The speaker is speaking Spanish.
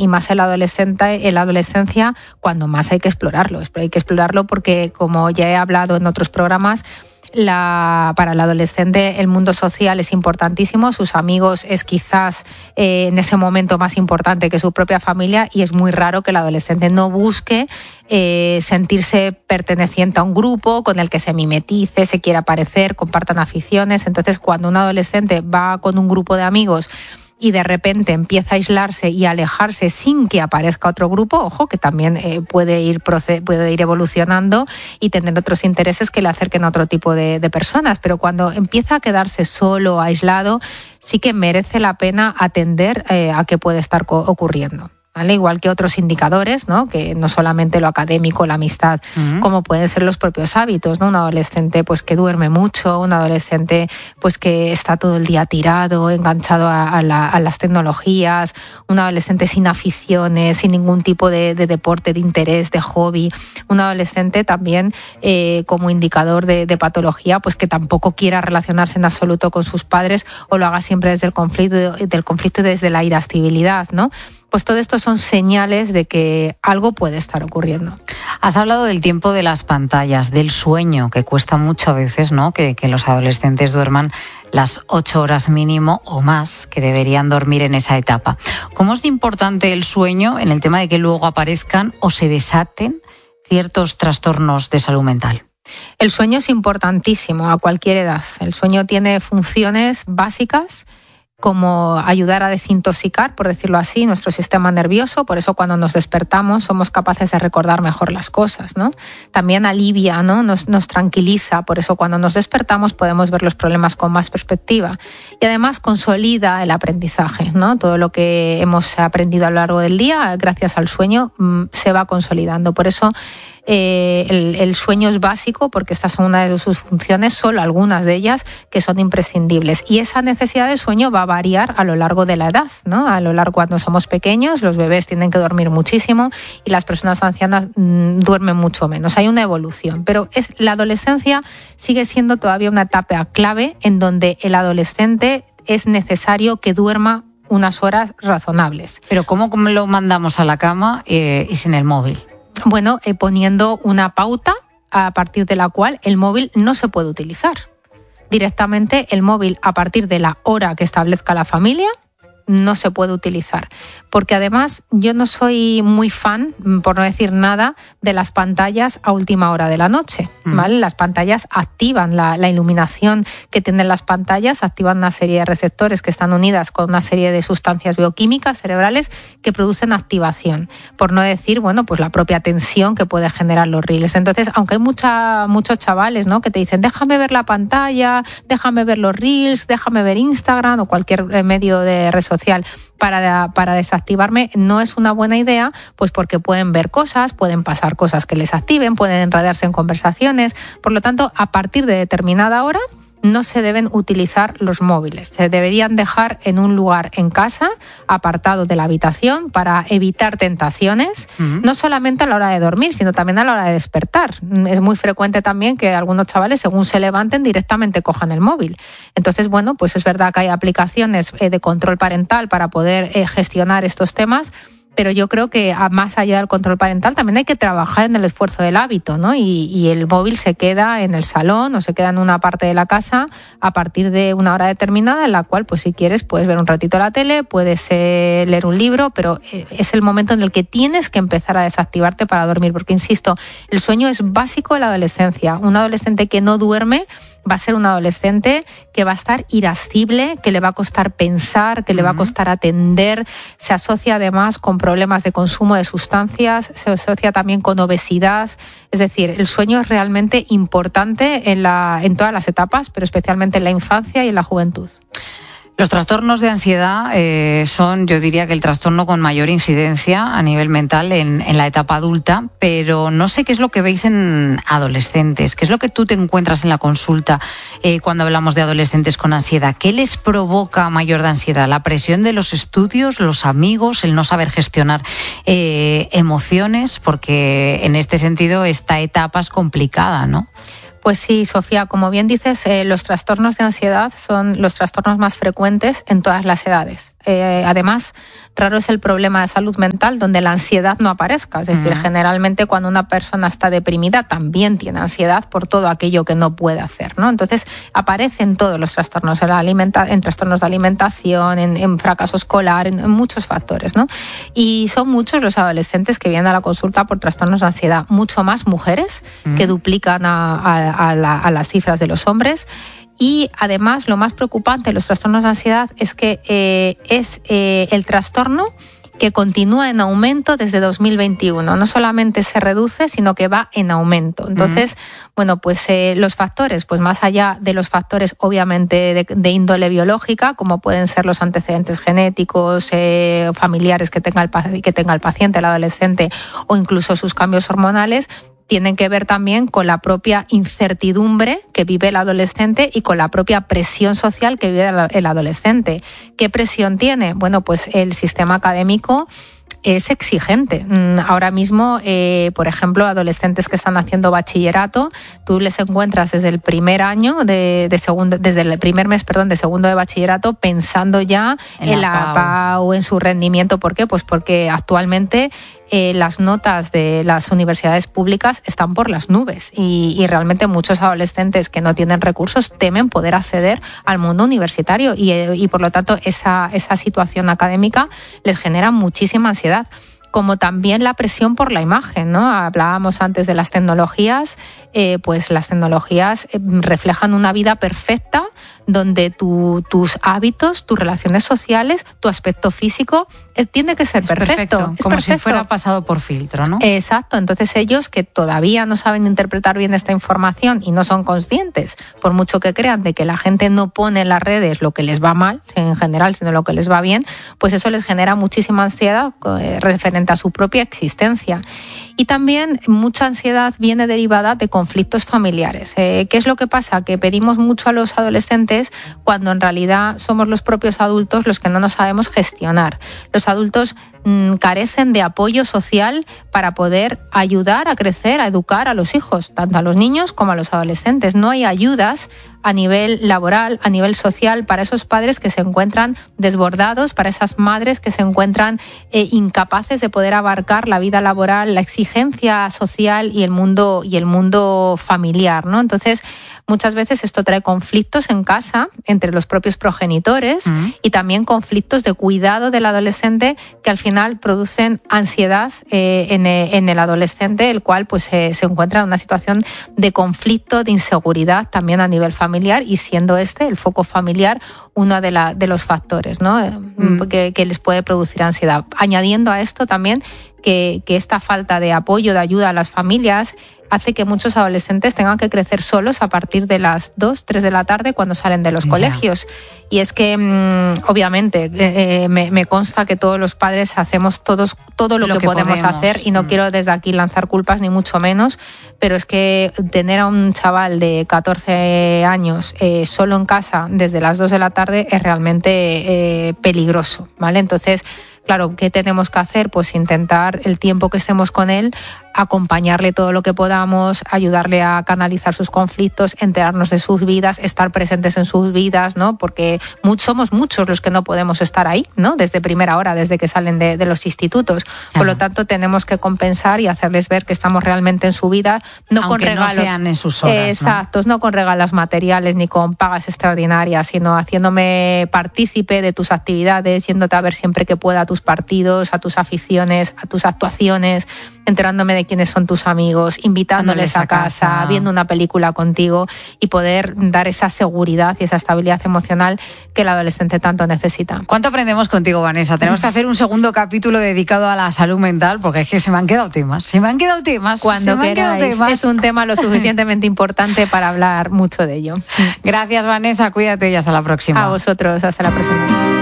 y más en la adolescencia, cuando más hay que explorarlo. Hay que explorarlo porque, como ya he hablado en otros programas, para el adolescente el mundo social es importantísimo, sus amigos es quizás en ese momento más importante que su propia familia, y es muy raro que el adolescente no busque sentirse perteneciente a un grupo con el que se mimetice, se quiera parecer, compartan aficiones. Entonces, cuando un adolescente va con un grupo de amigos y de repente empieza a aislarse y a alejarse sin que aparezca otro grupo, ojo, que también puede ir evolucionando y tener otros intereses que le acerquen a otro tipo de personas. Pero cuando empieza a quedarse solo, aislado, sí que merece la pena atender a qué puede estar ocurriendo. ¿Vale? Igual que otros indicadores, ¿no? Que no solamente lo académico, la amistad, como pueden ser los propios hábitos, ¿no? Un adolescente pues que duerme mucho, un adolescente pues que está todo el día tirado, enganchado a las tecnologías, un adolescente sin aficiones, sin ningún tipo de deporte, de interés, de hobby, un adolescente también como indicador de patología, pues que tampoco quiera relacionarse en absoluto con sus padres o lo haga siempre desde el conflicto y desde la irascibilidad, ¿no? Pues todo esto son señales de que algo puede estar ocurriendo. Has hablado del tiempo de las pantallas, del sueño, que cuesta mucho a veces, ¿no? Que los adolescentes duerman las 8 horas mínimo o más que deberían dormir en esa etapa. ¿Cómo es de importante el sueño en el tema de que luego aparezcan o se desaten ciertos trastornos de salud mental? El sueño es importantísimo a cualquier edad. El sueño tiene funciones básicas como ayudar a desintoxicar, por decirlo así, nuestro sistema nervioso. Por eso cuando nos despertamos somos capaces de recordar mejor las cosas, ¿no? También alivia, ¿no? Nos tranquiliza. Por eso cuando nos despertamos podemos ver los problemas con más perspectiva. Y además consolida el aprendizaje, ¿no? Todo lo que hemos aprendido a lo largo del día, gracias al sueño, se va consolidando. Por eso el sueño es básico, porque estas son una de sus funciones, solo algunas de ellas que son imprescindibles. Y esa necesidad de sueño va a variar a lo largo de la edad, ¿no? A lo largo, cuando somos pequeños, los bebés tienen que dormir muchísimo y las personas ancianas duermen mucho menos. Hay una evolución, pero la adolescencia sigue siendo todavía una etapa clave en donde el adolescente es necesario que duerma unas horas razonables. Pero ¿cómo lo mandamos a la cama y sin el móvil? Bueno, poniendo una pauta a partir de la cual el móvil no se puede utilizar. Directamente el móvil, a partir de la hora que establezca la familia, no se puede utilizar. Porque además yo no soy muy fan, por no decir nada, de las pantallas a última hora de la noche, ¿vale? Las pantallas activan la iluminación que tienen las pantallas, activan una serie de receptores que están unidas con una serie de sustancias bioquímicas cerebrales que producen activación. Por no decir, bueno, pues la propia tensión que puede generar los reels. Entonces, aunque hay muchos chavales, ¿no?, que te dicen, déjame ver la pantalla, déjame ver los reels, déjame ver Instagram o cualquier medio de red social para desactivarme, no es una buena idea, pues porque pueden ver cosas, pueden pasar cosas que les activen, pueden enredarse en conversaciones. Por lo tanto, a partir de determinada hora no se deben utilizar los móviles. Se deberían dejar en un lugar en casa, apartado de la habitación, para evitar tentaciones, no solamente a la hora de dormir, sino también a la hora de despertar. Es muy frecuente también que algunos chavales, según se levanten, directamente cojan el móvil. Entonces, bueno, pues es verdad que hay aplicaciones de control parental para poder gestionar estos temas, pero yo creo que más allá del control parental también hay que trabajar en el esfuerzo del hábito, ¿no? Y el móvil se queda en el salón o se queda en una parte de la casa a partir de una hora determinada, en la cual, pues si quieres, puedes ver un ratito la tele, puedes leer un libro, pero es el momento en el que tienes que empezar a desactivarte para dormir, porque, insisto, el sueño es básico en la adolescencia. Un adolescente que no duerme va a ser un adolescente que va a estar irascible, que le va a costar pensar, que le va a costar atender. Se asocia además con problemas de consumo de sustancias, se asocia también con obesidad. Es decir, el sueño es realmente importante en todas las etapas, pero especialmente en la infancia y en la juventud. Los trastornos de ansiedad son, yo diría, que el trastorno con mayor incidencia a nivel mental en la etapa adulta, pero no sé qué es lo que veis en adolescentes, qué es lo que tú te encuentras en la consulta cuando hablamos de adolescentes con ansiedad. ¿Qué les provoca mayor de ansiedad? ¿La presión de los estudios, los amigos, el no saber gestionar emociones? Porque en este sentido esta etapa es complicada, ¿no? Pues sí, Sofía, como bien dices, los trastornos de ansiedad son los trastornos más frecuentes en todas las edades. Además, raro es el problema de salud mental donde la ansiedad no aparezca. Es decir, generalmente cuando una persona está deprimida también tiene ansiedad por todo aquello que no puede hacer, ¿no? Entonces, aparecen todos los trastornos en trastornos de alimentación, en fracaso escolar, en muchos factores, ¿no? Y son muchos los adolescentes que vienen a la consulta por trastornos de ansiedad, mucho más mujeres, que duplican a las cifras de los hombres. Y además, lo más preocupante de los trastornos de ansiedad es que es el trastorno que continúa en aumento desde 2021. No solamente se reduce, sino que va en aumento. Entonces, bueno, pues los factores, pues más allá de los factores obviamente de índole biológica, como pueden ser los antecedentes genéticos, familiares que tenga el paciente, el adolescente, o incluso sus cambios hormonales, tienen que ver también con la propia incertidumbre que vive el adolescente y con la propia presión social que vive el adolescente. ¿Qué presión tiene? Bueno, pues el sistema académico es exigente. Ahora mismo, por ejemplo, adolescentes que están haciendo bachillerato, tú les encuentras desde el primer año desde el primer mes, de segundo de bachillerato, pensando ya en la PAU, en su rendimiento. ¿Por qué? Pues porque actualmente las notas de las universidades públicas están por las nubes y realmente muchos adolescentes que no tienen recursos temen poder acceder al mundo universitario y por lo tanto esa situación académica les genera muchísima ansiedad, como también la presión por la imagen, ¿no? Hablábamos antes de las tecnologías, pues las tecnologías reflejan una vida perfecta donde tus hábitos, tus relaciones sociales, tu aspecto físico tiene que ser perfecto. Como si fuera pasado por filtro, ¿no? Exacto. Entonces ellos que todavía no saben interpretar bien esta información y no son conscientes, por mucho que crean de que la gente no pone en las redes lo que les va mal, en general, sino lo que les va bien, pues eso les genera muchísima ansiedad referente a su propia existencia. Y también mucha ansiedad viene derivada de conflictos familiares. ¿Qué es lo que pasa? Que pedimos mucho a los adolescentes cuando en realidad somos los propios adultos los que no nos sabemos gestionar. Los adultos carecen de apoyo social para poder ayudar a crecer, a educar a los hijos, tanto a los niños como a los adolescentes. No hay ayudas a nivel laboral, a nivel social, para esos padres que se encuentran desbordados, para esas madres que se encuentran incapaces de poder abarcar la vida laboral, la exigencia social y el mundo familiar, ¿no? Entonces, muchas veces esto trae conflictos en casa entre los propios progenitores y también conflictos de cuidado del adolescente que al final producen ansiedad en el adolescente, el cual pues se encuentra en una situación de conflicto, de inseguridad también a nivel familiar, y siendo el foco familiar uno de los factores, ¿no? que les puede producir ansiedad. Añadiendo a esto también que esta falta de apoyo, de ayuda a las familias hace que muchos adolescentes tengan que crecer solos a partir de las 2, 3 de la tarde cuando salen de los colegios. Y es que, obviamente, me consta que todos los padres hacemos todo lo que podemos hacer y no quiero desde aquí lanzar culpas ni mucho menos, pero es que tener a un chaval de 14 años solo en casa desde las 2 de la tarde es realmente peligroso, ¿vale? Entonces, claro, ¿qué tenemos que hacer? Pues intentar el tiempo que estemos con él, acompañarle todo lo que podamos, ayudarle a canalizar sus conflictos, enterarnos de sus vidas, estar presentes en sus vidas, ¿no? Porque somos muchos los que no podemos estar ahí, ¿no? Desde primera hora, desde que salen de los institutos. Por lo tanto, tenemos que compensar y hacerles ver que estamos realmente en su vida, no aunque con regalos. No sean en sus horas, exactos, ¿no? Con regalos materiales ni con pagas extraordinarias, sino haciéndome partícipe de tus actividades, yéndote a ver siempre que pueda a tus partidos, a tus aficiones, a tus actuaciones, enterándome de quiénes son tus amigos, invitándoles a casa, viendo una película contigo y poder dar esa seguridad y esa estabilidad emocional que el adolescente tanto necesita. ¿Cuánto aprendemos contigo, Vanessa? Tenemos que hacer un segundo capítulo dedicado a la salud mental porque es que se me han quedado temas. Cuando queráis. Es un tema lo suficientemente importante para hablar mucho de ello. Gracias, Vanessa. Cuídate y hasta la próxima. A vosotros. Hasta la próxima.